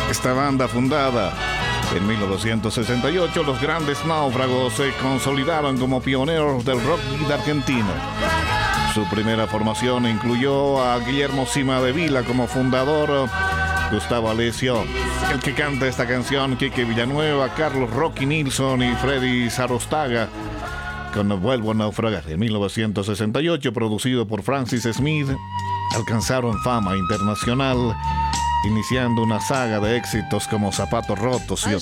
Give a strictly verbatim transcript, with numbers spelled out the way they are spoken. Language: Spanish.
Esta banda fundada en mil novecientos sesenta y ocho, los Grandes Náufragos se consolidaron como pioneros del rock beat argentino. Su primera formación incluyó a Guillermo Cimadevila como fundador, Gustavo Alessio, el que canta esta canción, Quique Villanueva, Carlos Rocky Nilsson y Freddy Sarostaga, con Vuelvo a naufragar. En mil novecientos sesenta y ocho, producido por Francis Smith, alcanzaron fama internacional, iniciando una saga de éxitos como Zapatos Rotos y